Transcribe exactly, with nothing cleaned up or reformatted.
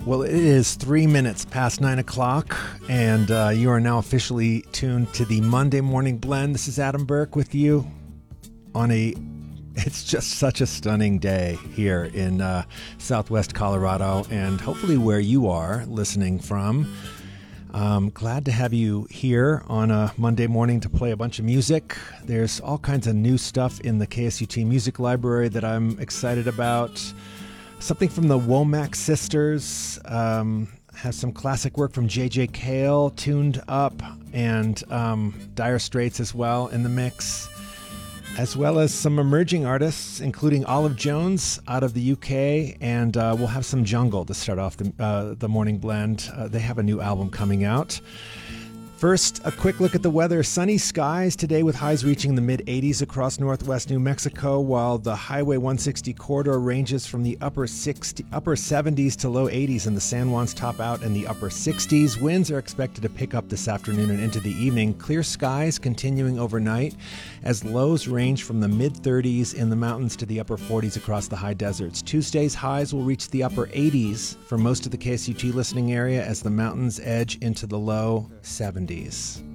Well, it is three minutes past nine o'clock, and uh, you are now officially tuned to the Monday Morning Blend. This is Adam Burke with you on a, it's just such a stunning day here in uh, Southwest Colorado, and hopefully where you are listening from. Um, glad to have you here on a Monday morning to play a bunch of music. There's all kinds of new stuff in the K S U T Music Library that I'm excited about. Something from the Womack Sisters, um, has some classic work from J J Cale tuned up, and um, Dire Straits as well in the mix, as well as some emerging artists, including Olive Jones out of the U K, and uh, we'll have some Jungle to start off the, uh, the morning blend. Uh, they have a new album coming out. First, a quick look at the weather. Sunny skies today with highs reaching the mid eighties across northwest New Mexico, while the Highway one sixty corridor ranges from the upper sixty, upper seventies to low eighties, and the San Juans top out in the upper sixties. Winds are expected to pick up this afternoon and into the evening. Clear skies continuing overnight as lows range from the mid thirties in the mountains to the upper forties across the high deserts. Tuesday's highs will reach the upper eighties for most of the K S U T listening area as the mountains edge into the low seventies.